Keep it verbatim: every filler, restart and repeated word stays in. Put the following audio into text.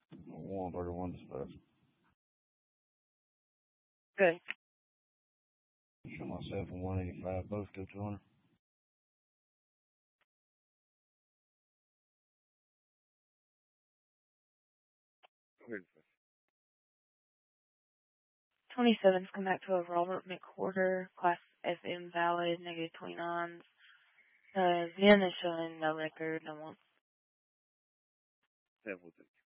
one thirty-one dispatch. Good. Show myself in one eighty-five, both go two hundred. twenty-sevens come back to a Robert McWhorter, class F invalid, negative twenty-nines. Uh, Vin is showing no record, no one. Seven with it.